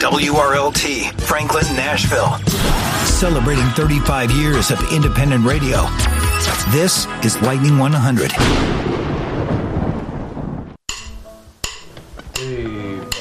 WRLT, Franklin, Nashville. Celebrating 35 years of independent radio. This is Lightning 100.